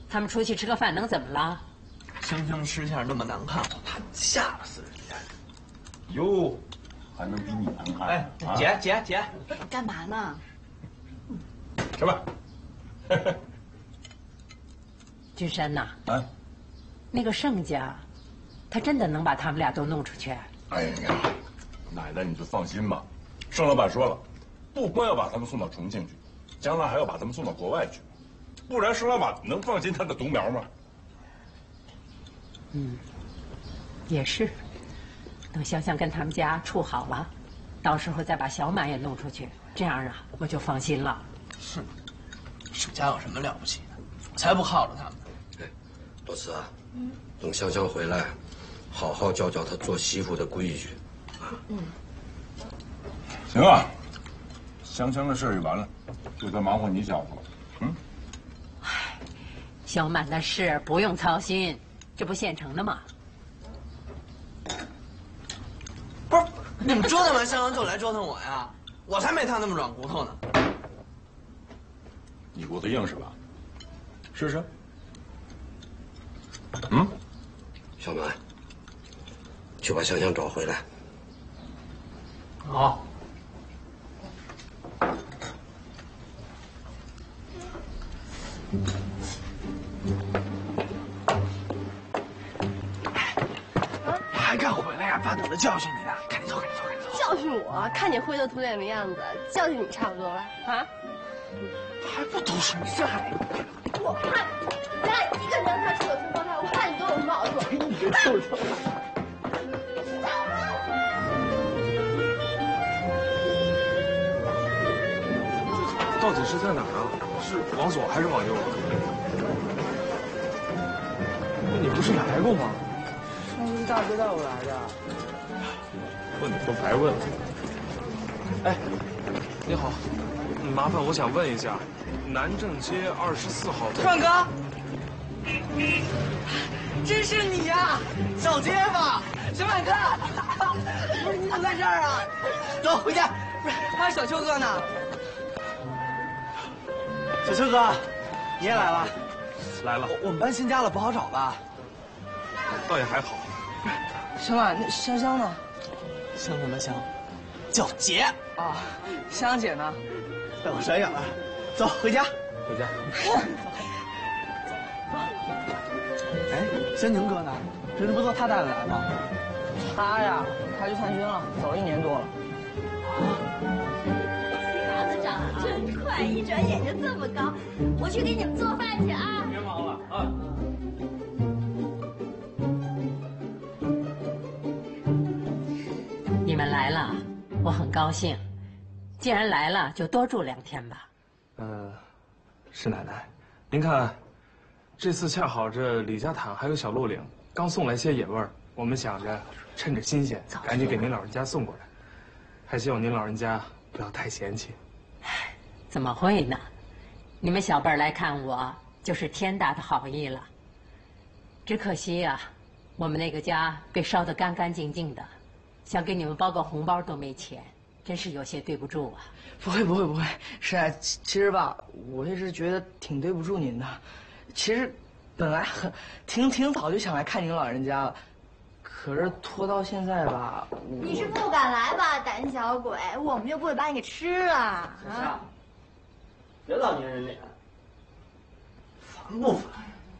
他们出去吃个饭能怎么了？ 香香吃相这么难看，我怕吓死人家。 哟，还能比你难看？ 哎，姐， 干嘛呢？ 吃饭。 君山呐， 啊， 那个盛家，他真的能把他们俩都弄出去？ 哎呀，奶奶你就放心吧，盛老板说了，不光要把他们送到重庆去，将来还要把他们送到国外去，不然盛老板能放心他的独苗吗？ 也是。等香香跟他们家处好了，到时候再把小满也弄出去，这样啊，我就放心了。 是，盛家有什么了不起的？我才不靠着他们呢。 哎，老四啊，等香香回来，好好教教她做媳妇的规矩。 行啊，香香的事儿就完了，就该忙活你小子了。 小满的事不用操心，这不现成的吗？ 不是，你们折腾完香香就来折腾我呀？我才没他那么软骨头呢。 你骨头硬是吧？试试。 小满，去把香香找回来。 好。还敢回来呀？爸等着教训你呢！赶紧走，赶紧走，赶紧走！ 教训我，看你灰头土脸的样子，教训你差不多了啊！ 还不都是你害的？ 我怕咱俩一个人他出有什么状态，我怕你对我什么好处。 你这臭臭！ 到底是在哪儿啊？是往左还是往右啊？你不是来过吗？ 上次大哥带我来的。 问你都白问了。哎，你好，麻烦我想问一下，南正街24号。 壮哥，真是你呀，小街坊，小满哥，不是你怎么在这儿啊？走，回家。不是，还有小秋哥呢。小秋哥，你也来了？ 来了， 我们搬新家了，不好找吧？ 倒也还好。 小满，那香香呢？香什么香？叫姐啊。香姐呢？被我甩远了。走，回家。 回家。 哎，香宁哥呢？这不都他带的来吗？他呀，他去探亲了，走了1年多了。 孩子长得真快，一转眼就这么高。我去给你们做饭去啊！ 别忙了啊！ 你们来了，我很高兴。既然来了，就多住2天吧。 是奶奶，您看，这次恰好这李家坦还有小鹿岭刚送来些野味儿，我们想着趁着新鲜，赶紧给您老人家送过来，还希望您老人家不要太嫌弃。 怎么会呢？你们小辈儿来看我，就是天大的好意了。只可惜呀，我们那个家被烧得干干净净的，想给你们包个红包都没钱，真是有些对不住啊。 不会，是啊，其实吧，我也是觉得挺对不住您的。其实，本来挺早就想来看您老人家了，可是拖到现在吧。 你是不敢来吧，胆小鬼！我们又不会把你给吃了啊！ 别老粘人脸，烦不烦？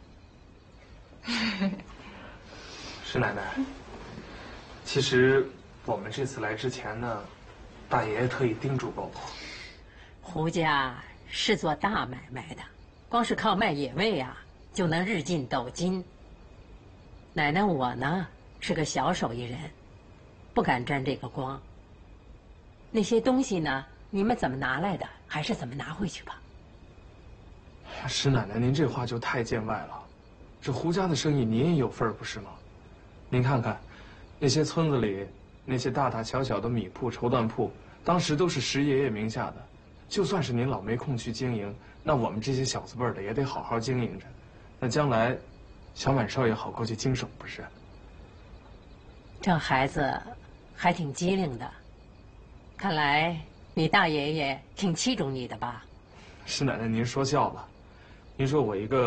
是奶奶，其实我们这次来之前呢，大爷爷特意叮嘱过我， 胡家是做大买卖的，光是靠卖野味啊，就能日进斗金。奶奶我呢是个小手艺人，不敢沾这个光。那些东西呢，你们怎么拿来的，还是怎么拿回去吧。 石奶奶，您这话就太见外了。这胡家的生意您也有份儿不是吗？您看看，那些村子里那些大大小小的米铺、绸缎铺，当时都是石爷爷名下的。就算是您老没空去经营，那我们这些小字辈儿的也得好好经营着。那将来，小满少爷好过去经手不是？ 这孩子还挺机灵的，看来你大爷爷挺器重你的吧？ 石奶奶，您说笑了。您说我一个